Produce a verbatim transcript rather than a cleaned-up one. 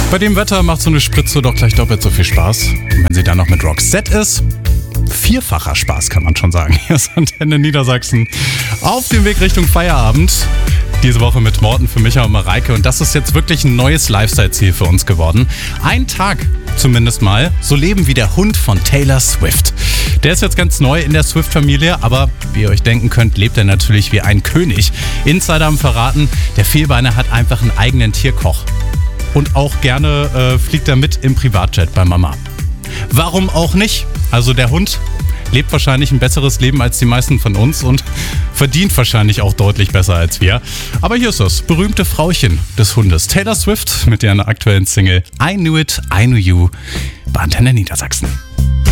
Bei dem Wetter macht so eine Spritze doch gleich doppelt so viel Spaß. Und wenn sie dann noch mit Roxette ist, vierfacher Spaß, kann man schon sagen. Hier ist Antenne Niedersachsen auf dem Weg Richtung Feierabend. Diese Woche mit Morten für Micha und Mareike. Und das ist jetzt wirklich ein neues Lifestyle-Ziel für uns geworden. Ein Tag zumindest mal so leben wie der Hund von Taylor Swift. Der ist jetzt ganz neu in der Swift-Familie, aber wie ihr euch denken könnt, lebt er natürlich wie ein König. Insider haben verraten, der Vierbeiner hat einfach einen eigenen Tierkoch. Und auch gerne äh, fliegt er mit im Privatjet bei Mama. Warum auch nicht? Also der Hund lebt wahrscheinlich ein besseres Leben als die meisten von uns und verdient wahrscheinlich auch deutlich besser als wir. Aber hier ist das berühmte Frauchen des Hundes. Taylor Swift mit ihrer aktuellen Single I Knew It, I Knew You bei Antenne Niedersachsen.